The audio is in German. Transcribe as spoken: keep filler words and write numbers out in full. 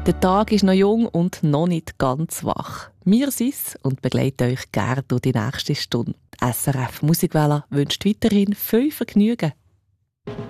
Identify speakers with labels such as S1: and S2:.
S1: Der Tag ist noch jung und noch nicht ganz wach. Wir sind's und begleiten euch gerne durch die nächste Stunde. Die S R F Musikwelle wünscht weiterhin viel Vergnügen.